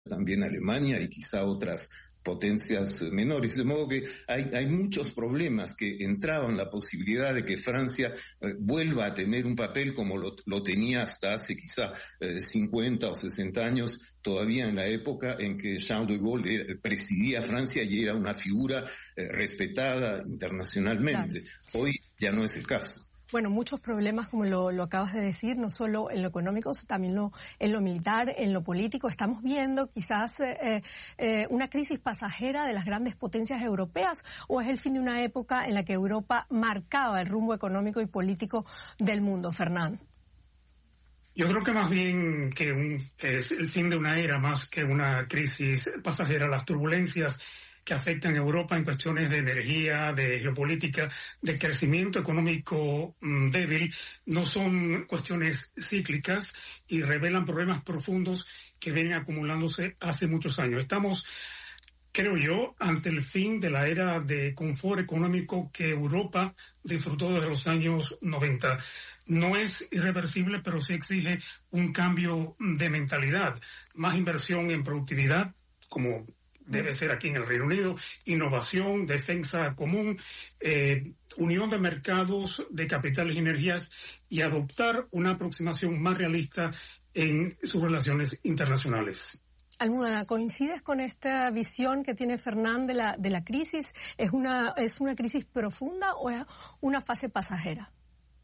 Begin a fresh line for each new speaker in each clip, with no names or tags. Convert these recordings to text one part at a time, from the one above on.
también Alemania y quizá otras potencias menores, de modo que hay muchos problemas que entraban la posibilidad de que Francia vuelva a tener un papel como lo tenía hasta hace quizá 50 o 60 años, todavía en la época en que Charles de Gaulle presidía Francia y era una figura respetada internacionalmente. Claro. Hoy ya no es el caso.
Bueno, muchos problemas, como lo acabas de decir, no solo en lo económico, también en lo militar, en lo político. Estamos viendo quizás una crisis pasajera de las grandes potencias europeas, o es el fin de una época en la que Europa marcaba el rumbo económico y político del mundo, Fernán.
Yo creo que más bien que es el fin de una era más que una crisis pasajera. Las turbulencias que afectan a Europa en cuestiones de energía, de geopolítica, de crecimiento económico débil, no son cuestiones cíclicas y revelan problemas profundos que vienen acumulándose hace muchos años. Estamos, creo yo, ante el fin de la era de confort económico que Europa disfrutó desde los años 90. No es irreversible, pero sí exige un cambio de mentalidad, más inversión en productividad, como debe ser aquí en el Reino Unido, innovación, defensa común, unión de mercados de capitales y energías y adoptar una aproximación más realista en sus relaciones internacionales.
Almudena, ¿coincides con esta visión que tiene Fernán de la crisis? ¿Es una crisis profunda o es una fase pasajera?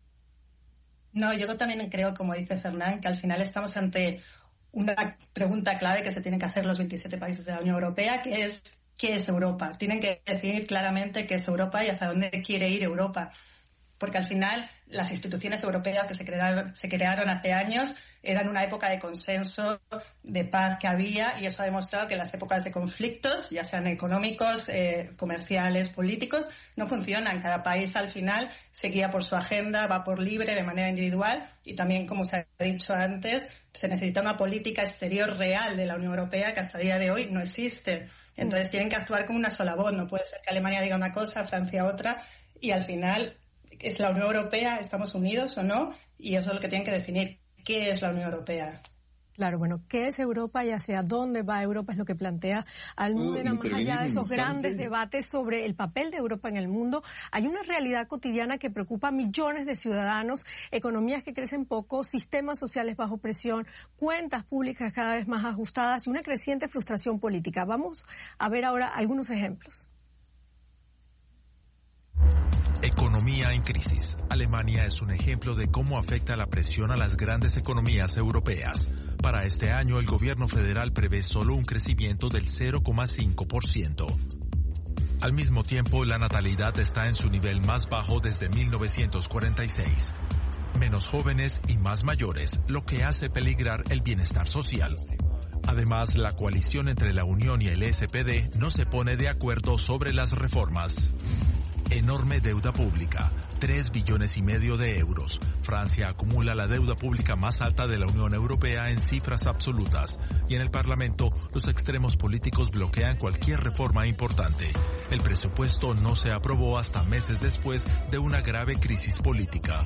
No, yo también creo, como dice Fernán, que al final estamos ante una pregunta clave que se tienen que hacer los 27 países de la Unión Europea, que es ¿qué es Europa? Tienen que definir claramente qué es Europa y hacia dónde quiere ir Europa. Porque al final las instituciones europeas que se crearon hace años eran una época de consenso, de paz que había, y eso ha demostrado que las épocas de conflictos, ya sean económicos, comerciales, políticos, no funcionan. Cada país al final se guía por su agenda, va por libre, de manera individual, y también, como se ha dicho antes, se necesita una política exterior real de la Unión Europea que hasta el día de hoy no existe. Entonces tienen que actuar como una sola voz. No puede ser que Alemania diga una cosa, Francia otra, y al final es la Unión Europea, ¿estamos unidos o no? Y eso es lo que tienen que definir. ¿Qué es la Unión Europea?
Claro, bueno, ¿qué es Europa y hacia dónde va Europa? Es lo que plantea Almudena, más allá de esos grandes debates sobre el papel de Europa en el mundo. Hay una realidad cotidiana que preocupa a millones de ciudadanos, economías que crecen poco, sistemas sociales bajo presión, cuentas públicas cada vez más ajustadas y una creciente frustración política. Vamos a ver ahora algunos ejemplos.
Economía en crisis. Alemania es un ejemplo de cómo afecta la presión a las grandes economías europeas. Para este año, el gobierno federal prevé solo un crecimiento del 0,5%. Al mismo tiempo, la natalidad está en su nivel más bajo desde 1946. Menos jóvenes y más mayores, lo que hace peligrar el bienestar social. Además, la coalición entre la Unión y el SPD no se pone de acuerdo sobre las reformas. Enorme deuda pública, 3,5 billones de euros. Francia acumula la deuda pública más alta de la Unión Europea en cifras absolutas. Y en el Parlamento, los extremos políticos bloquean cualquier reforma importante. El presupuesto no se aprobó hasta meses después de una grave crisis política.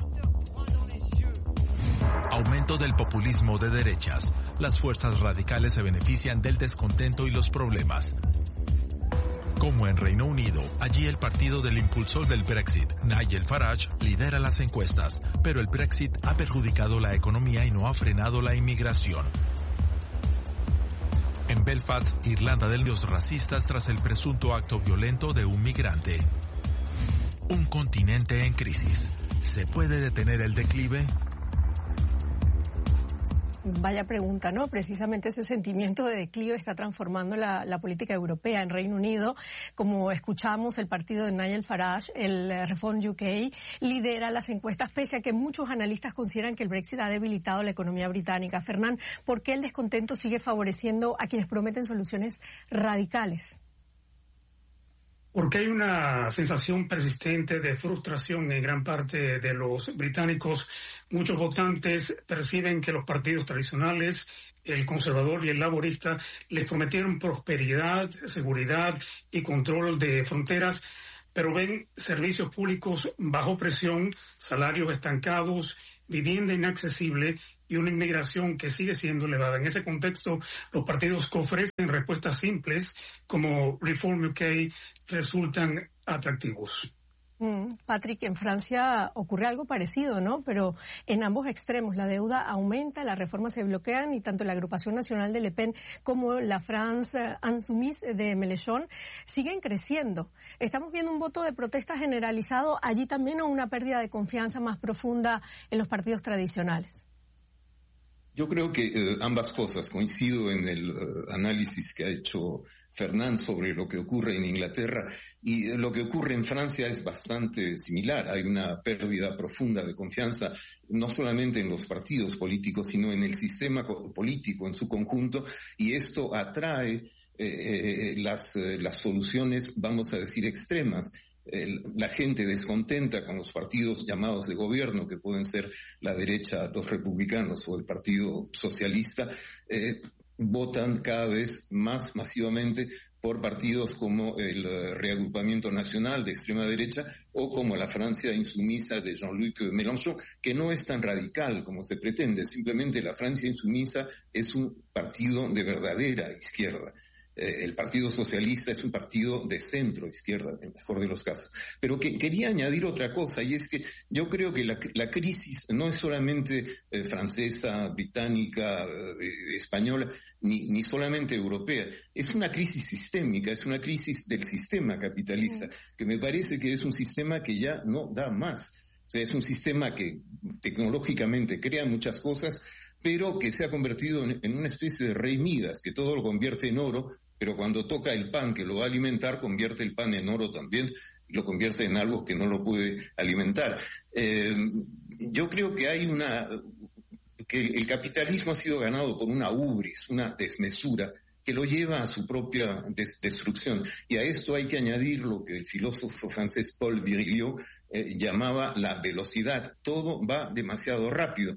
Aumento del populismo de derechas. Las fuerzas radicales se benefician del descontento y los problemas. Como en Reino Unido, allí el partido del impulsor del Brexit, Nigel Farage, lidera las encuestas, pero el Brexit ha perjudicado la economía y no ha frenado la inmigración. En Belfast, Irlanda del Norte, racistas tras el presunto acto violento de un migrante. Un continente en crisis. ¿Se puede detener el declive?
Vaya pregunta, ¿no? Precisamente ese sentimiento de declive está transformando la política europea. En Reino Unido, como escuchamos, el partido de Nigel Farage, el Reform UK, lidera las encuestas, pese a que muchos analistas consideran que el Brexit ha debilitado la economía británica. Fernán, ¿por qué el descontento sigue favoreciendo a quienes prometen soluciones radicales?
Porque hay una sensación persistente de frustración en gran parte de los británicos. Muchos votantes perciben que los partidos tradicionales, el conservador y el laborista, les prometieron prosperidad, seguridad y control de fronteras, pero ven servicios públicos bajo presión, salarios estancados, vivienda inaccesible y una inmigración que sigue siendo elevada. En ese contexto, los partidos que ofrecen respuestas simples como Reform UK resultan atractivos.
Patrick, en Francia ocurre algo parecido, ¿no? Pero en ambos extremos la deuda aumenta, las reformas se bloquean y tanto la agrupación nacional de Le Pen como la France Insoumise de Mélenchon siguen creciendo. Estamos viendo un voto de protesta generalizado allí también o una pérdida de confianza más profunda en los partidos tradicionales.
Yo creo que ambas cosas. Coincido en el análisis que ha hecho Fernán sobre lo que ocurre en Inglaterra, y lo que ocurre en Francia es bastante similar. Hay una pérdida profunda de confianza, no solamente en los partidos políticos, sino en el sistema político en su conjunto, y esto atrae las soluciones, vamos a decir, extremas. La gente descontenta con los partidos llamados de gobierno, que pueden ser la derecha, los republicanos o el Partido Socialista, votan cada vez más masivamente por partidos como el Reagrupamiento Nacional de extrema derecha o como la Francia Insumisa de Jean-Luc Mélenchon, que no es tan radical como se pretende. Simplemente la Francia Insumisa es un partido de verdadera izquierda. El Partido Socialista es un partido de centro izquierda, en el mejor de los casos. Pero quería añadir otra cosa, y es que yo creo que la crisis no es solamente francesa, británica, española, ni solamente europea. Es una crisis sistémica, es una crisis del sistema capitalista, que me parece que es un sistema que ya no da más. O sea, es un sistema que tecnológicamente crea muchas cosas, pero que se ha convertido en una especie de rey Midas, que todo lo convierte en oro, pero cuando toca el pan que lo va a alimentar, convierte el pan en oro también, y lo convierte en algo que no lo puede alimentar. Yo creo que que el capitalismo ha sido ganado por una ubris, una desmesura, que lo lleva a su propia destrucción. Y a esto hay que añadir lo que el filósofo francés Paul Virilio llamaba la velocidad. Todo va demasiado rápido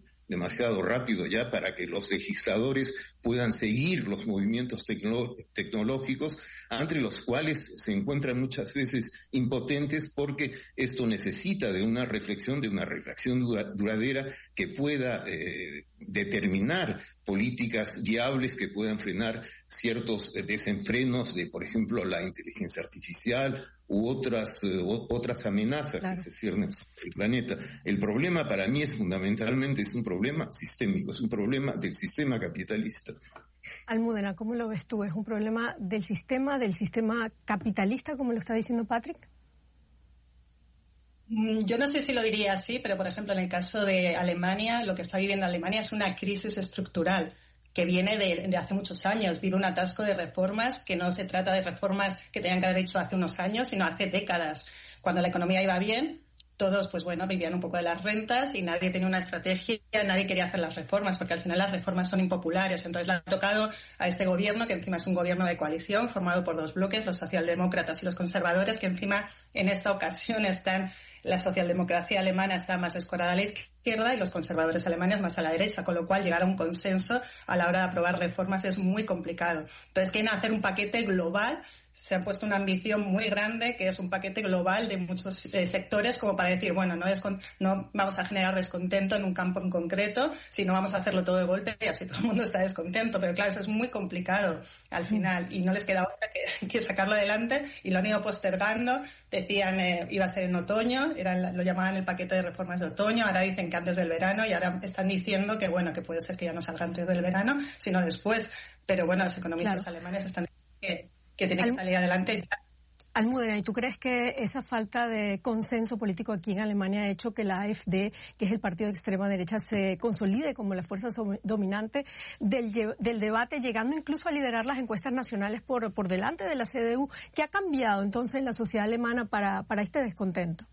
ya para que los legisladores puedan seguir los movimientos tecnológicos, ante los cuales se encuentran muchas veces impotentes, porque esto necesita de una reflexión duradera que pueda determinar políticas viables que puedan frenar ciertos desenfrenos de, por ejemplo, la inteligencia artificial u otras amenazas que se ciernen sobre el planeta. El problema para mí fundamentalmente un problema sistémico, es un problema del sistema capitalista.
Almudena, ¿cómo lo ves tú? ¿Es un problema del sistema capitalista, como lo está diciendo Patrick?
Yo no sé si lo diría así, pero por ejemplo en el caso de Alemania, lo que está viviendo Alemania es una crisis estructural que viene de hace muchos años. Vive un atasco de reformas, que no se trata de reformas que tenían que haber hecho hace unos años, sino hace décadas. Cuando la economía iba bien, todos, vivían un poco de las rentas y nadie tenía una estrategia, nadie quería hacer las reformas, porque al final las reformas son impopulares. Entonces le ha tocado a este gobierno, que encima es un gobierno de coalición, formado por dos bloques, los socialdemócratas y los conservadores, que encima en esta ocasión la socialdemocracia alemana está más escorada a la izquierda y los conservadores alemanes más a la derecha, con lo cual llegar a un consenso a la hora de aprobar reformas es muy complicado. Entonces quieren hacer un paquete global. Se ha puesto una ambición muy grande, que es un paquete global de muchos sectores, como para decir, bueno, no vamos a generar descontento en un campo en concreto, sino vamos a hacerlo todo de golpe y así todo el mundo está descontento. Pero claro, eso es muy complicado al final y no les queda otra que sacarlo adelante, y lo han ido postergando. Decían iba a ser en otoño, lo llamaban el paquete de reformas de otoño, ahora dicen que antes del verano, y ahora están diciendo que bueno, que puede ser que ya no salga antes del verano, sino después. Pero bueno, los economistas alemanes están diciendo que tiene que salir adelante.
Almudena, ¿y tú crees que esa falta de consenso político aquí en Alemania ha hecho que la AfD, que es el partido de extrema derecha, se consolide como la fuerza dominante del debate, llegando incluso a liderar las encuestas nacionales por delante de la CDU? ¿Qué ha cambiado entonces en la sociedad alemana para este descontento?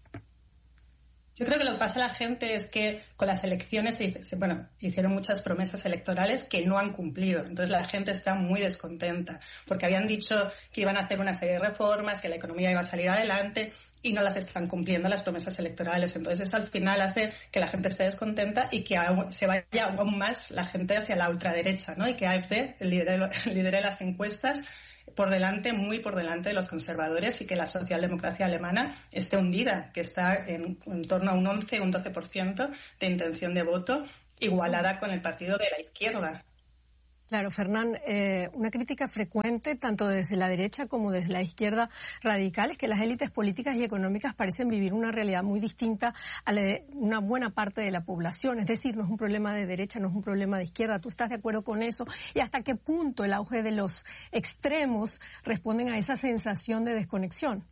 Yo creo que lo que pasa a la gente es que con las elecciones hicieron muchas promesas electorales que no han cumplido. Entonces la gente está muy descontenta porque habían dicho que iban a hacer una serie de reformas, que la economía iba a salir adelante y no las están cumpliendo las promesas electorales. Entonces eso al final hace que la gente esté descontenta y que se vaya aún más la gente hacia la ultraderecha, ¿no? Y que AfD lidere las encuestas muy por delante de los conservadores, y que la socialdemocracia alemana esté hundida, que está en torno a un 11, un 12% de intención de voto, igualada con el partido de la izquierda.
Claro, Fernán, una crítica frecuente tanto desde la derecha como desde la izquierda radical es que las élites políticas y económicas parecen vivir una realidad muy distinta a la de una buena parte de la población. Es decir, no es un problema de derecha, no es un problema de izquierda. ¿Tú estás de acuerdo con eso? ¿Y hasta qué punto el auge de los extremos responden a esa sensación de desconexión?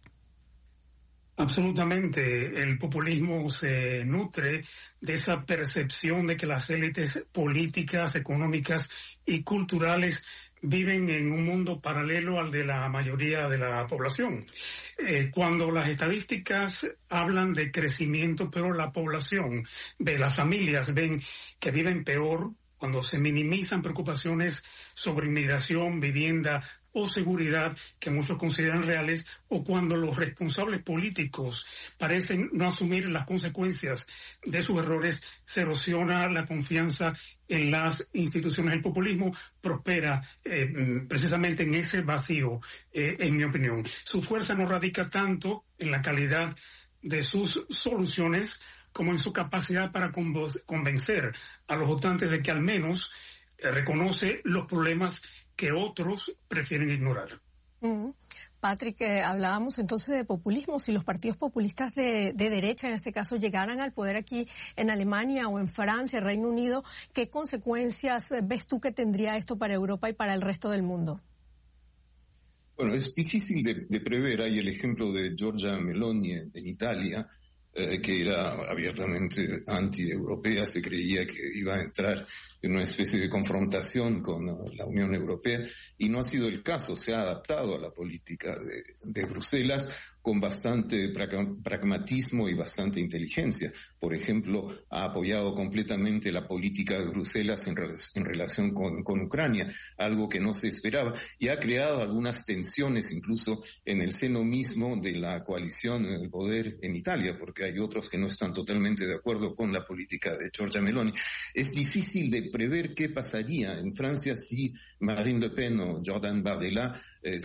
Absolutamente. El populismo se nutre de esa percepción de que las élites políticas, económicas y culturales viven en un mundo paralelo al de la mayoría de la población. Cuando las estadísticas hablan de crecimiento, pero la población, las familias ven que viven peor, cuando se minimizan preocupaciones sobre inmigración, vivienda o seguridad que muchos consideran reales, o cuando los responsables políticos parecen no asumir las consecuencias de sus errores, se erosiona la confianza en las instituciones. El populismo prospera precisamente en ese vacío, en mi opinión. Su fuerza no radica tanto en la calidad de sus soluciones como en su capacidad para convencer a los votantes de que al menos reconoce los problemas que otros prefieren ignorar.
Patrick, hablábamos entonces de populismo. Si los partidos populistas de derecha, en este caso, llegaran al poder aquí en Alemania o en Francia, Reino Unido, ¿qué consecuencias ves tú que tendría esto para Europa y para el resto del mundo?
Bueno, es difícil de prever. Hay el ejemplo de Giorgia Meloni en Italia, que era abiertamente anti-europea. Se creía que iba a entrar en una especie de confrontación con la Unión Europea, y no ha sido el caso. Se ha adaptado a la política de Bruselas con bastante pragmatismo y bastante inteligencia. Por ejemplo, ha apoyado completamente la política de Bruselas en relación con Ucrania, algo que no se esperaba, y ha creado algunas tensiones incluso en el seno mismo de la coalición en el poder en Italia, porque hay otros que no están totalmente de acuerdo con la política de Giorgia Meloni. Es difícil de prever qué pasaría en Francia si Marine Le Pen o Jordan Bardella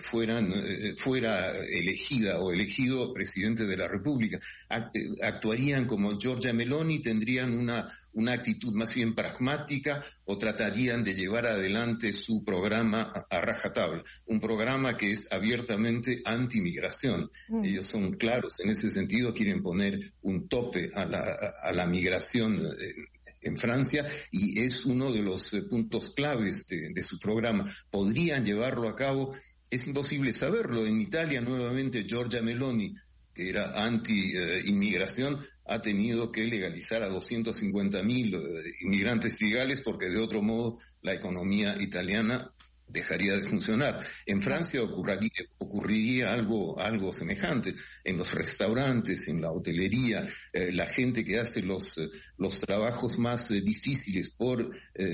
fuera elegida o elegido presidente de la República. Actuarían como Giorgia Meloni, tendrían una actitud más bien pragmática, o tratarían de llevar adelante su programa a rajatabla, un programa que es abiertamente anti-migración. Ellos son claros en ese sentido, quieren poner un tope a la migración en Francia, y es uno de los puntos claves de su programa. ¿Podrían llevarlo a cabo? Es imposible saberlo. En Italia, nuevamente, Giorgia Meloni, que era anti-inmigración, ha tenido que legalizar a 250.000 inmigrantes legales, porque de otro modo la economía italiana dejaría de funcionar. En Francia ocurriría algo semejante. En los restaurantes, en la hotelería, la gente que hace los trabajos más difíciles por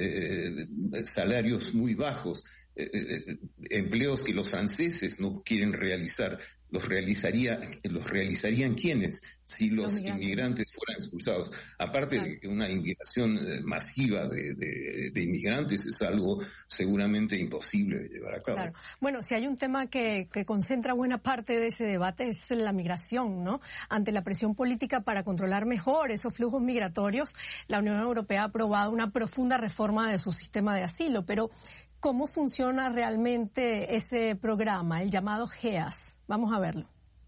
salarios muy bajos, empleos que los franceses no quieren realizar, los realizarían ¿quiénes? Si los inmigrantes fueran expulsados. Aparte de que una inmigración masiva de inmigrantes es algo seguramente imposible de llevar a cabo.
Claro. Bueno, si hay un tema que concentra buena parte de ese debate es la migración, ¿no? Ante la presión política para controlar mejor esos flujos migratorios, la Unión Europea ha aprobado una profunda reforma de su sistema de asilo, pero ¿cómo funciona realmente ese programa, el llamado GEAS? Vamos a verlo.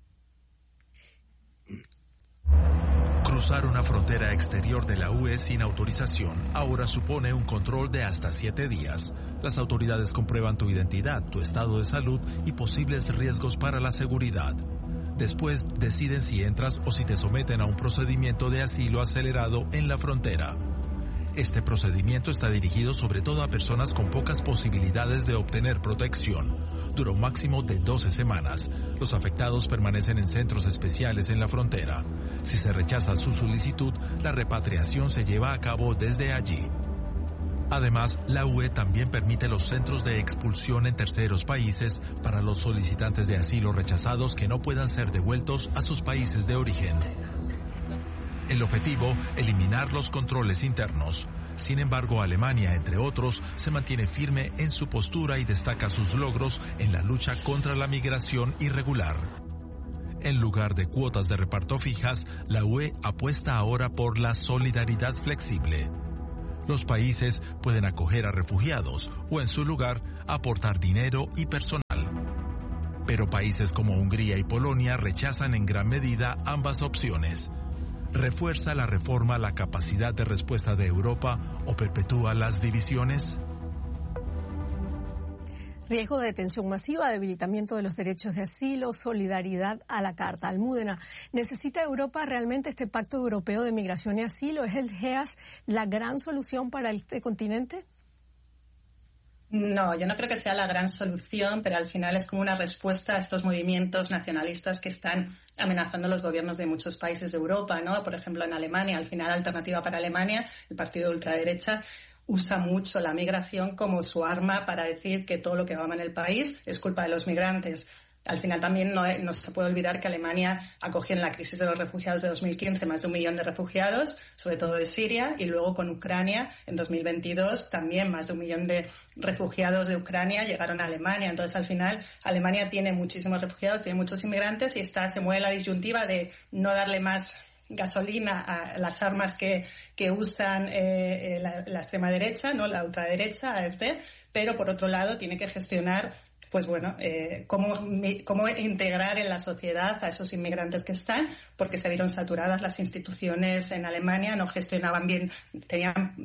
Cruzar una frontera exterior de la UE sin autorización ahora supone un control de hasta 7 días. Las autoridades comprueban tu identidad, tu estado de salud y posibles riesgos para la seguridad. Después deciden si entras o si te someten a un procedimiento de asilo acelerado en la frontera. Este procedimiento está dirigido sobre todo a personas con pocas posibilidades de obtener protección. Dura un máximo de 12 semanas. Los afectados permanecen en centros especiales en la frontera. Si se rechaza su solicitud, la repatriación se lleva a cabo desde allí. Además, la UE también permite los centros de expulsión en terceros países para los solicitantes de asilo rechazados que no puedan ser devueltos a sus países de origen. El objetivo, eliminar los controles internos. Sin embargo, Alemania, entre otros, se mantiene firme en su postura y destaca sus logros en la lucha contra la migración irregular. En lugar de cuotas de reparto fijas, la UE apuesta ahora por la solidaridad flexible. Los países pueden acoger a refugiados o, en su lugar, aportar dinero y personal. Pero países como Hungría y Polonia rechazan en gran medida ambas opciones. ¿Refuerza la reforma la capacidad de respuesta de Europa o perpetúa las divisiones?
Riesgo de detención masiva, debilitamiento de los derechos de asilo, solidaridad a la carta. Almudena, ¿necesita Europa realmente este Pacto Europeo de Migración y Asilo? ¿Es el GEAS la gran solución para este continente?
No, yo no creo que sea la gran solución, pero al final es como una respuesta a estos movimientos nacionalistas que están amenazando los gobiernos de muchos países de Europa, ¿no? Por ejemplo, en Alemania, al final Alternativa para Alemania, el partido de ultraderecha, usa mucho la migración como su arma para decir que todo lo que va mal en el país es culpa de los migrantes. Al final también no se puede olvidar que Alemania acogió en la crisis de los refugiados de 2015 más de 1 millón de refugiados, sobre todo de Siria, y luego con Ucrania en 2022 también más de 1 millón de refugiados de Ucrania llegaron a Alemania. Entonces al final Alemania tiene muchísimos refugiados, tiene muchos inmigrantes y se mueve la disyuntiva de no darle más gasolina a las armas que usan la extrema derecha, no la ultraderecha, AfD, pero por otro lado tiene que gestionar pues bueno, cómo integrar en la sociedad a esos inmigrantes que están, porque se vieron saturadas las instituciones en Alemania, no gestionaban bien, tenían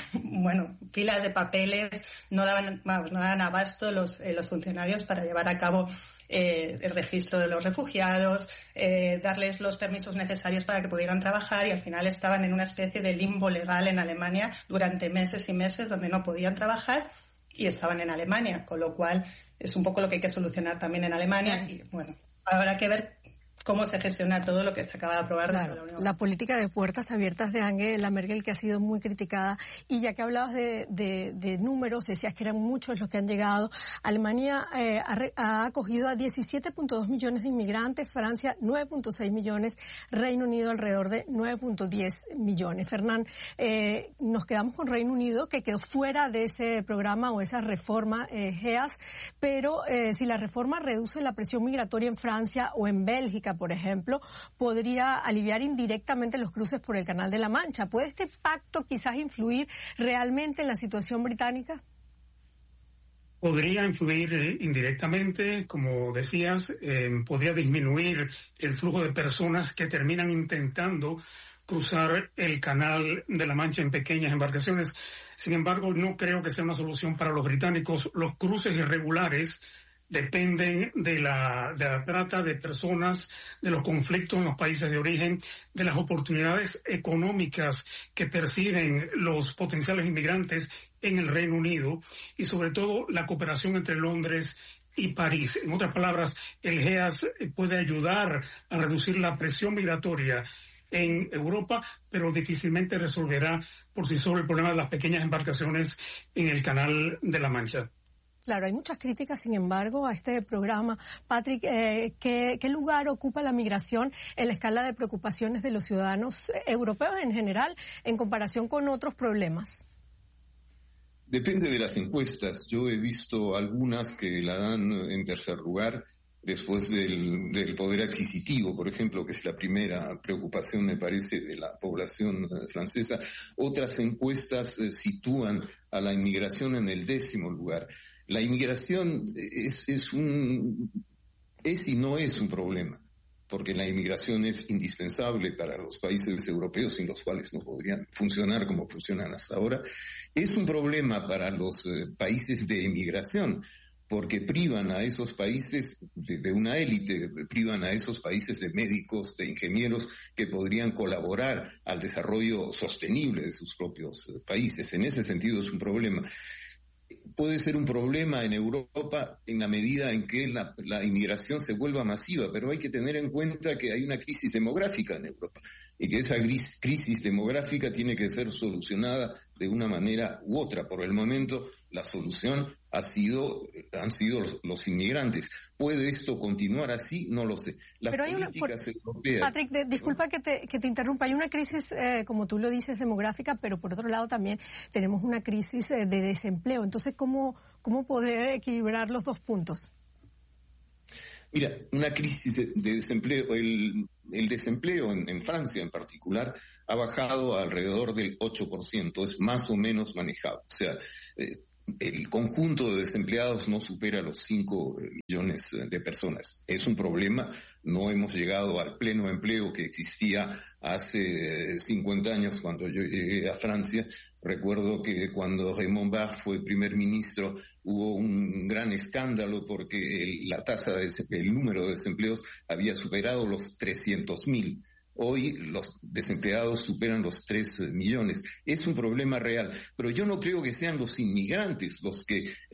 pilas de papeles, no daban abasto los funcionarios para llevar a cabo el registro de los refugiados, darles los permisos necesarios para que pudieran trabajar, y al final estaban en una especie de limbo legal en Alemania durante meses y meses donde no podían trabajar y estaban en Alemania, con lo cual es un poco lo que hay que solucionar también en Alemania. Y bueno, habrá que ver cómo se gestiona todo lo que se acaba de aprobar.
Claro, la política de puertas abiertas de Angela Merkel, que ha sido muy criticada. Y ya que hablabas de números, decías que eran muchos los que han llegado. Alemania ha acogido a 17.2 millones de inmigrantes, Francia 9.6 millones, Reino Unido alrededor de 9.10 millones. Fernán, nos quedamos con Reino Unido, que quedó fuera de ese programa o esa reforma GEAS, pero si la reforma reduce la presión migratoria en Francia o en Bélgica, por ejemplo, podría aliviar indirectamente los cruces por el Canal de la Mancha. ¿Puede este pacto quizás influir realmente en la situación británica?
Podría influir indirectamente, como decías, podría disminuir el flujo de personas que terminan intentando cruzar el Canal de la Mancha en pequeñas embarcaciones. Sin embargo, no creo que sea una solución para los británicos. Los cruces irregulares dependen de la trata de personas, de los conflictos en los países de origen, de las oportunidades económicas que perciben los potenciales inmigrantes en el Reino Unido y sobre todo la cooperación entre Londres y París. En otras palabras, el GEAS puede ayudar a reducir la presión migratoria en Europa, pero difícilmente resolverá por sí solo el problema de las pequeñas embarcaciones en el Canal de la Mancha.
Claro, hay muchas críticas, sin embargo, a este programa. Patrick, ¿qué lugar ocupa la migración en la escala de preocupaciones de los ciudadanos europeos en general en comparación con otros problemas?
Depende de las encuestas. Yo he visto algunas que la dan en tercer lugar después del poder adquisitivo, por ejemplo, que es la primera preocupación, me parece, de la población francesa. Otras encuestas sitúan a la inmigración en el 10º lugar. La inmigración es y no es un problema, porque la inmigración es indispensable para los países europeos sin los cuales no podrían funcionar como funcionan hasta ahora. Es un problema para los países de emigración, porque privan a esos países de una élite, privan a esos países de médicos, de ingenieros que podrían colaborar al desarrollo sostenible de sus propios países. En ese sentido es un problema. Puede ser un problema en Europa en la medida en que la inmigración se vuelva masiva, pero hay que tener en cuenta que hay una crisis demográfica en Europa y que esa crisis demográfica tiene que ser solucionada de una manera u otra. Por el momento, la solución han sido los inmigrantes. ¿Puede esto continuar así? No lo sé. Las políticas europeas...
Patrick, disculpa que te interrumpa. Hay una crisis, como tú lo dices, demográfica, pero por otro lado también tenemos una crisis de desempleo. Entonces, ¿cómo poder equilibrar los dos puntos?
Mira, una crisis de desempleo, el desempleo en Francia en particular ha bajado a alrededor del 8%, es más o menos manejado. O sea, el conjunto de desempleados no supera los 5 millones de personas. Es un problema, no hemos llegado al pleno empleo que existía hace 50 años cuando yo llegué a Francia. Recuerdo que cuando Raymond Barre fue primer ministro hubo un gran escándalo porque el número de desempleados había superado los 300.000. Hoy los desempleados superan los 3 millones. Es un problema real, pero yo no creo que sean los inmigrantes los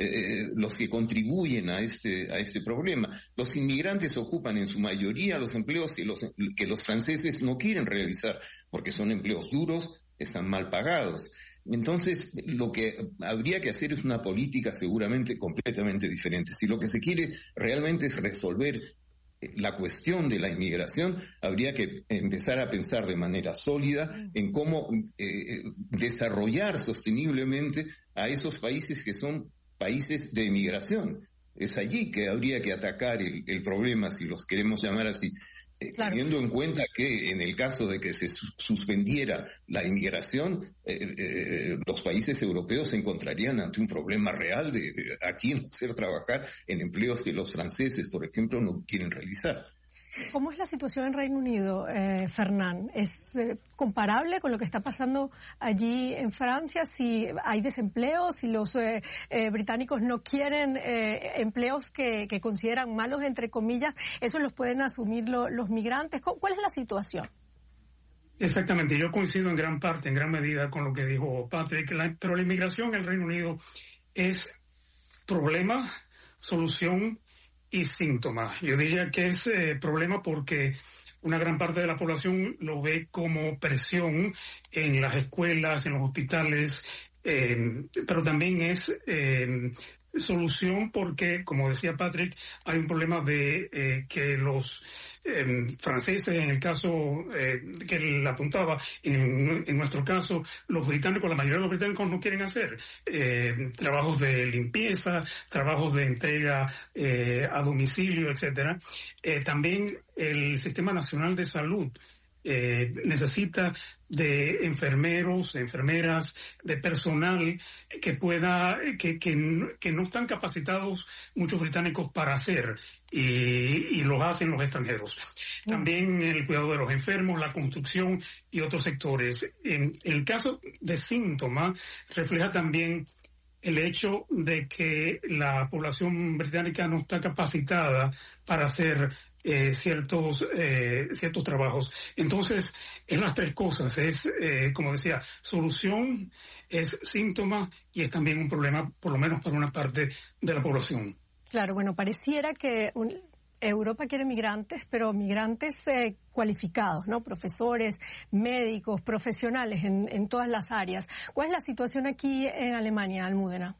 que contribuyen a este problema. Los inmigrantes ocupan en su mayoría los empleos que los franceses no quieren realizar, porque son empleos duros, están mal pagados. Entonces, lo que habría que hacer es una política seguramente completamente diferente. Si lo que se quiere realmente es resolver la cuestión de la inmigración, habría que empezar a pensar de manera sólida en cómo desarrollar sosteniblemente a esos países que son países de inmigración. Es allí que habría que atacar el problema, si los queremos llamar así. Claro. Teniendo en cuenta que en el caso de que se suspendiera la inmigración, los países europeos se encontrarían ante un problema real de a quién hacer trabajar en empleos que los franceses, por ejemplo, no quieren realizar.
¿Cómo es la situación en Reino Unido, Fernán? ¿Es comparable con lo que está pasando allí en Francia? Si hay desempleo, si los británicos no quieren empleos que consideran malos, entre comillas, ¿eso los pueden asumir los migrantes? ¿Cuál es la situación?
Exactamente, yo coincido en gran parte, en gran medida con lo que dijo Patrick, pero la inmigración en el Reino Unido es problema, solución y síntomas. Yo diría que es problema porque una gran parte de la población lo ve como presión en las escuelas, en los hospitales, pero también es solución porque, como decía Patrick, hay un problema de que los franceses, en el caso que él apuntaba, en nuestro caso, los británicos, la mayoría de los británicos no quieren hacer trabajos de limpieza, trabajos de entrega a domicilio, etcétera. También el Sistema Nacional de Salud necesita de enfermeros, de enfermeras, de personal que no están capacitados muchos británicos para hacer y los hacen los extranjeros. También el cuidado de los enfermos, la construcción y otros sectores. En el caso de síntomas refleja también el hecho de que la población británica no está capacitada para hacer ciertos trabajos. Entonces, es las tres cosas. Es, como decía, solución, es síntoma y es también un problema, por lo menos para una parte de la población.
Claro, bueno, pareciera que Europa quiere migrantes, pero migrantes cualificados, ¿no? Profesores, médicos, profesionales en todas las áreas. ¿Cuál es la situación aquí en Alemania, Almudena?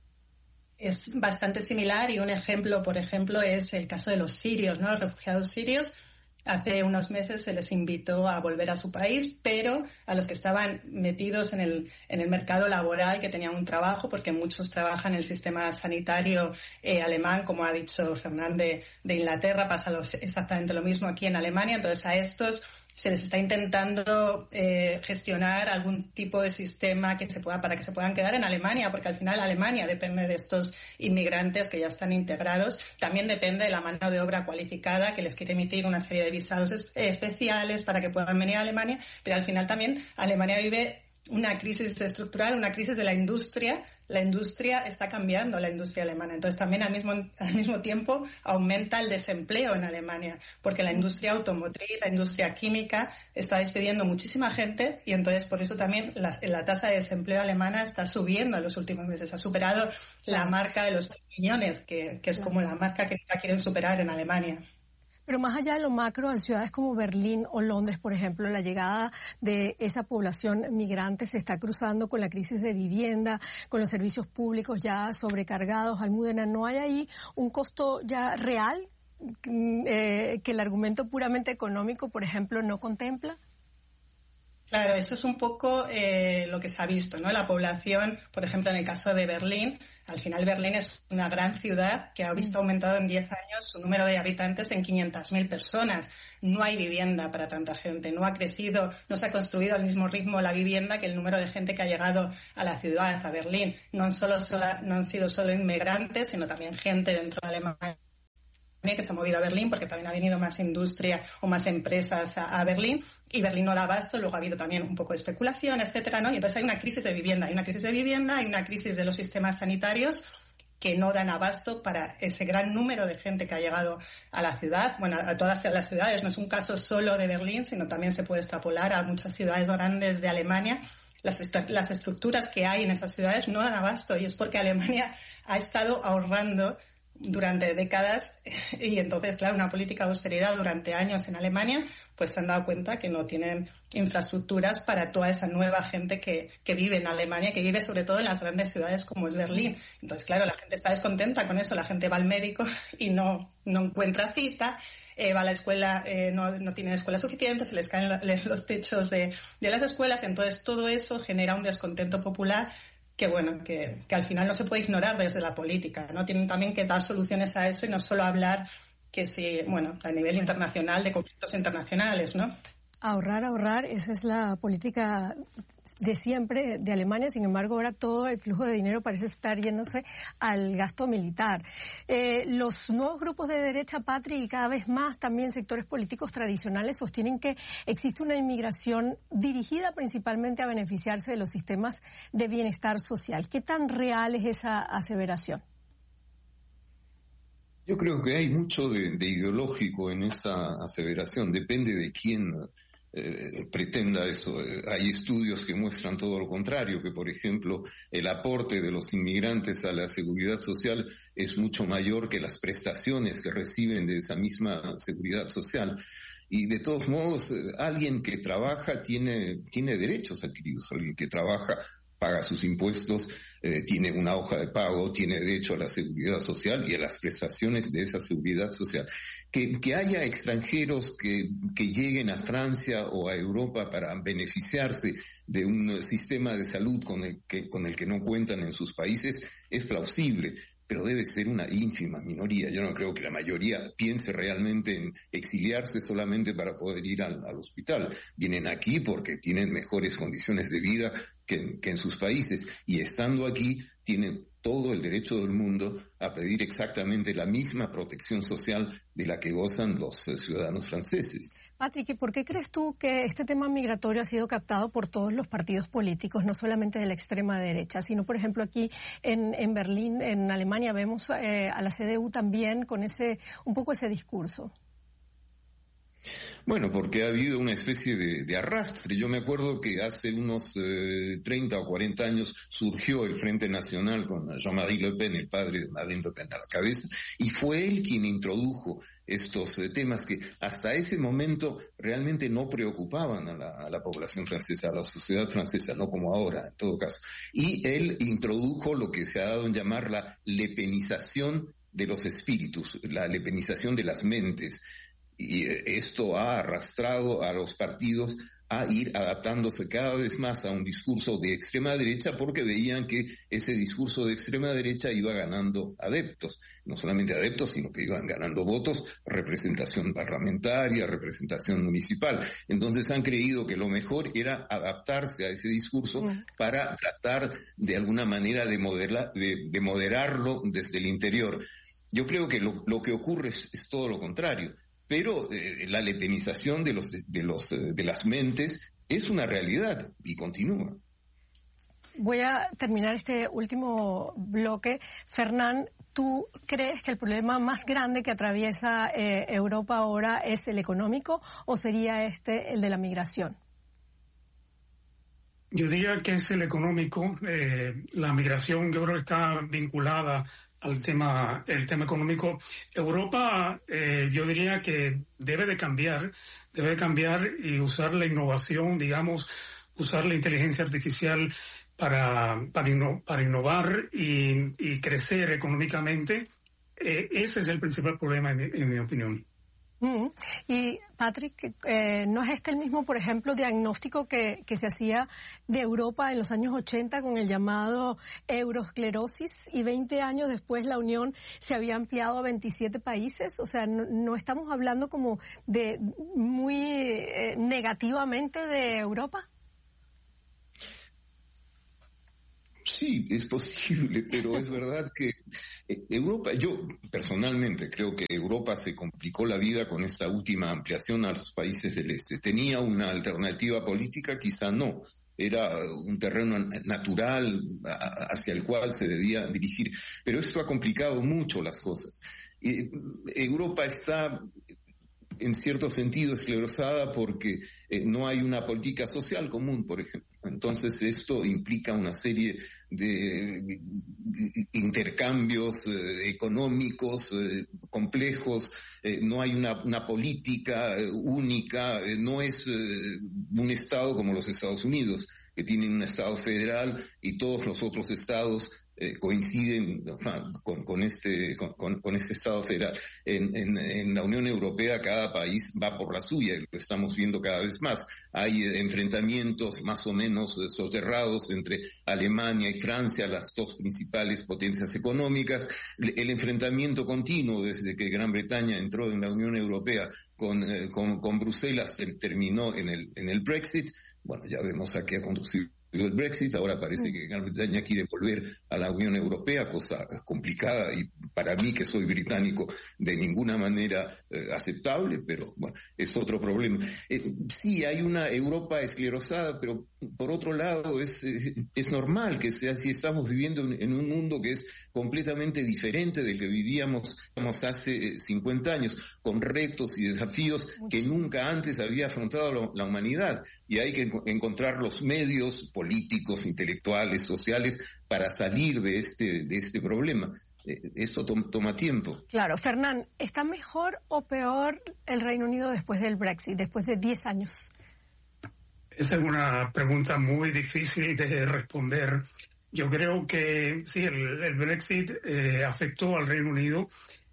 Es bastante similar y un ejemplo, por ejemplo, es el caso de los sirios, ¿no? Los refugiados sirios. Hace unos meses se les invitó a volver a su país, pero a los que estaban metidos en el mercado laboral, que tenían un trabajo, porque muchos trabajan en el sistema sanitario alemán, como ha dicho Fernán de Inglaterra, pasa exactamente lo mismo aquí en Alemania. Entonces a estos se les está intentando gestionar algún tipo de sistema para que se puedan quedar en Alemania, porque al final Alemania depende de estos inmigrantes que ya están integrados. También depende de la mano de obra cualificada, que les quiere emitir una serie de visados especiales para que puedan venir a Alemania, pero al final también Alemania vive una crisis estructural, una crisis de la industria. La industria está cambiando, la industria alemana. Entonces también al mismo tiempo aumenta el desempleo en Alemania, porque la industria automotriz, la industria química está despidiendo muchísima gente y entonces por eso también la tasa de desempleo alemana está subiendo en los últimos meses. Ha superado la marca de los 3 millones, que es como la marca que quieren superar en Alemania.
Pero más allá de lo macro, en ciudades como Berlín o Londres, por ejemplo, la llegada de esa población migrante se está cruzando con la crisis de vivienda, con los servicios públicos ya sobrecargados. Almudena, ¿no hay ahí un costo ya real que el argumento puramente económico, por ejemplo, no contempla?
Claro, eso es un poco lo que se ha visto, ¿no? La población, por ejemplo, en el caso de Berlín, al final Berlín es una gran ciudad que ha visto aumentado en 10 años su número de habitantes en 500.000 personas. No hay vivienda para tanta gente, no ha crecido, no se ha construido al mismo ritmo la vivienda que el número de gente que ha llegado a la ciudad, a Berlín. No han sido solo inmigrantes, sino también gente dentro de Alemania que se ha movido a Berlín, porque también ha venido más industria o más empresas a Berlín, y Berlín no da abasto. Luego ha habido también un poco de especulación, etcétera, ¿no? Y entonces hay una crisis de vivienda, hay una crisis de los sistemas sanitarios que no dan abasto para ese gran número de gente que ha llegado a la ciudad, bueno, a todas las ciudades. No es un caso solo de Berlín, sino también se puede extrapolar a muchas ciudades grandes de Alemania. Las estructuras que hay en esas ciudades no dan abasto, y es porque Alemania ha estado ahorrando durante décadas, y entonces, claro, una política de austeridad durante años en Alemania, pues se han dado cuenta que no tienen infraestructuras para toda esa nueva gente que vive en Alemania, que vive sobre todo en las grandes ciudades como es Berlín. Entonces, claro, la gente está descontenta con eso, la gente va al médico y no encuentra cita, va a la escuela, no tiene escuelas suficientes, se les caen los techos de las escuelas. Entonces todo eso genera un descontento popular que bueno, que al final no se puede ignorar desde la política, ¿no? Tienen también que dar soluciones a eso y no solo hablar que sí, bueno, a nivel internacional, de conflictos internacionales, ¿no?
Ahorrar, esa es la política de siempre de Alemania. Sin embargo, ahora todo el flujo de dinero parece estar yéndose al gasto militar. Los nuevos grupos de derecha, Patri, y cada vez más también sectores políticos tradicionales sostienen que existe una inmigración dirigida principalmente a beneficiarse de los sistemas de bienestar social. ¿Qué tan real es esa aseveración?
Yo creo que hay mucho de ideológico en esa aseveración. Depende de quién pretenda eso. Hay estudios que muestran todo lo contrario, que por ejemplo el aporte de los inmigrantes a la seguridad social es mucho mayor que las prestaciones que reciben de esa misma seguridad social. Y de todos modos, alguien que trabaja tiene derechos adquiridos. Alguien que trabaja paga sus impuestos, tiene una hoja de pago, tiene derecho a la seguridad social y a las prestaciones de esa seguridad social. Que haya extranjeros que lleguen a Francia o a Europa para beneficiarse de un sistema de salud con el que no cuentan en sus países es plausible, pero debe ser una ínfima minoría. Yo no creo que la mayoría piense realmente en exiliarse solamente para poder ir al hospital. Vienen aquí porque tienen mejores condiciones de vida que en sus países, y estando aquí tienen todo el derecho del mundo a pedir exactamente la misma protección social de la que gozan los ciudadanos franceses.
Patrick, ¿por qué crees tú que este tema migratorio ha sido captado por todos los partidos políticos, no solamente de la extrema derecha, sino, por ejemplo, aquí en Berlín, en Alemania, vemos a la CDU también con un poco ese discurso?
Bueno, porque ha habido una especie de arrastre. Yo me acuerdo que hace unos 30 o 40 años surgió el Frente Nacional con Jean-Marie Le Pen, el padre de Marine Le Pen, a la cabeza, y fue él quien introdujo estos temas que hasta ese momento realmente no preocupaban a la población francesa, a la sociedad francesa, no como ahora, en todo caso. Y él introdujo lo que se ha dado en llamar la lepenización de los espíritus, la lepenización de las mentes. Y esto ha arrastrado a los partidos a ir adaptándose cada vez más a un discurso de extrema derecha, porque veían que ese discurso de extrema derecha iba ganando adeptos, no solamente adeptos, sino que iban ganando votos, representación parlamentaria, representación municipal. Entonces han creído que lo mejor era adaptarse a ese discurso para tratar de alguna manera de moderarlo desde el interior. Yo creo que lo que ocurre es todo lo contrario. Pero la lepenización de las mentes es una realidad y continúa.
Voy a terminar este último bloque. Fernán, ¿tú crees que el problema más grande que atraviesa Europa ahora es el económico o sería el de la migración?
Yo diría que es el económico. La migración, yo creo que está vinculada el tema económico. Europa, yo diría que debe de cambiar y usar la innovación, digamos, usar la inteligencia artificial para innovar y crecer económicamente. Ese es el principal problema en mi opinión.
Y Patrick, ¿no es el mismo, por ejemplo, diagnóstico que se hacía de Europa en los años 80 con el llamado eurosclerosis, y 20 años después la Unión se había ampliado a 27 países? O sea, no estamos hablando como de muy negativamente de Europa.
Sí, es posible, pero es verdad que Europa, yo personalmente creo que Europa se complicó la vida con esta última ampliación a los países del este. ¿Tenía una alternativa política? Quizá no. Era un terreno natural hacia el cual se debía dirigir. Pero esto ha complicado mucho las cosas. Europa está en cierto sentido esclerosada porque no hay una política social común, por ejemplo. Entonces esto implica una serie de intercambios económicos complejos, no hay una política única, no es un Estado como los Estados Unidos, que tienen un Estado federal y todos los otros estados coinciden con este Estado federal. En la Unión Europea cada país va por la suya, y lo estamos viendo cada vez más. Hay enfrentamientos más o menos soterrados entre Alemania y Francia, las dos principales potencias económicas. El enfrentamiento continuo desde que Gran Bretaña entró en la Unión Europea con Bruselas terminó en el Brexit. Bueno, ya vemos a qué ha conducido el Brexit. Ahora parece que Gran Bretaña quiere volver a la Unión Europea, cosa complicada y para mí, que soy británico, de ninguna manera aceptable, pero bueno, es otro problema. Sí, hay una Europa esclerosada, pero por otro lado es normal que sea así. Estamos viviendo en un mundo que es completamente diferente del que vivíamos hace 50 años, con retos y desafíos que nunca antes había afrontado la humanidad, y hay que encontrar los medios políticos, intelectuales, sociales, para salir de este problema. Esto toma tiempo.
Claro. Fernán, ¿está mejor o peor el Reino Unido después del Brexit, después de 10 años?
Esa es una pregunta muy difícil de responder. Yo creo que sí, el Brexit afectó al Reino Unido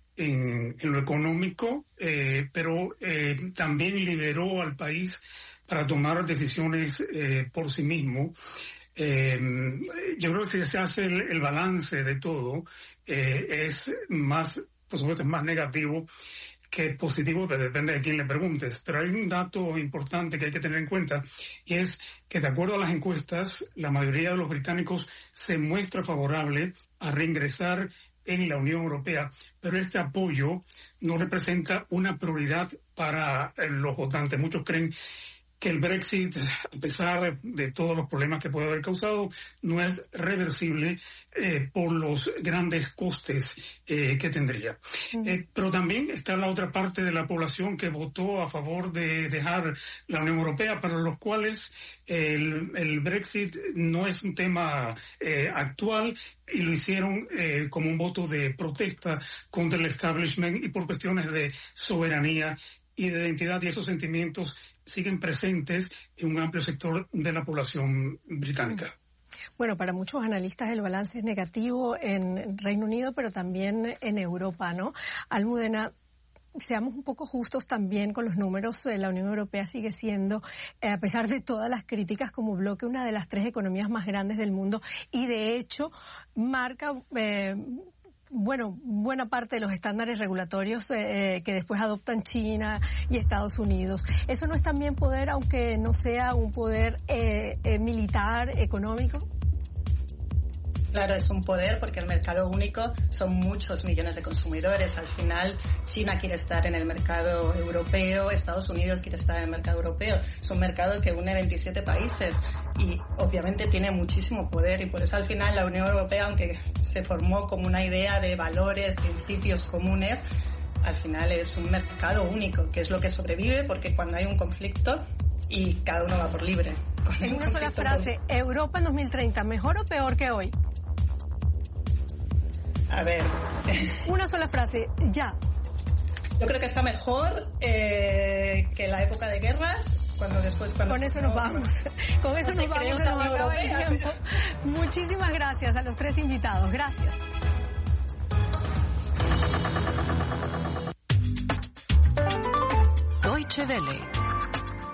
en lo económico, pero también liberó al país para tomar decisiones por sí mismo. Yo creo que si se hace el balance de todo, es más, por supuesto, es más negativo que positivo, pero depende de quién le preguntes. Pero hay un dato importante que hay que tener en cuenta, y es que, de acuerdo a las encuestas, la mayoría de los británicos se muestra favorable a reingresar en la Unión Europea, pero este apoyo no representa una prioridad para los votantes. Muchos creen que el Brexit, a pesar de todos los problemas que puede haber causado, no es reversible por los grandes costes que tendría. Pero también está la otra parte de la población que votó a favor de dejar la Unión Europea, para los cuales el Brexit no es un tema actual, y lo hicieron como un voto de protesta contra el establishment y por cuestiones de soberanía y de identidad, y esos sentimientos siguen presentes en un amplio sector de la población británica.
Bueno, para muchos analistas el balance es negativo en Reino Unido, pero también en Europa, ¿no? Almudena, seamos un poco justos también con los números. La Unión Europea sigue siendo, a pesar de todas las críticas, como bloque, una de las 3 economías más grandes del mundo, y de hecho marca buena parte de los estándares regulatorios que después adoptan China y Estados Unidos. ¿Eso no es también poder, aunque no sea un poder militar, económico?
Claro, es un poder, porque el mercado único son muchos millones de consumidores. Al final, China quiere estar en el mercado europeo, Estados Unidos quiere estar en el mercado europeo. Es un mercado que une 27 países y obviamente tiene muchísimo poder, y por eso al final la Unión Europea, aunque se formó como una idea de valores, principios comunes, al final es un mercado único, que es lo que sobrevive, porque cuando hay un conflicto y cada uno va por libre.
En una sola frase, ¿Europa en 2030 mejor o peor que hoy?
A ver.
Una sola frase, ya.
Yo creo que está mejor que la época de guerras,
Con eso nos vamos. Con eso nos vamos, se nos acaba el tiempo. Muchísimas gracias a los 3 invitados. Gracias.
Deutsche Welle.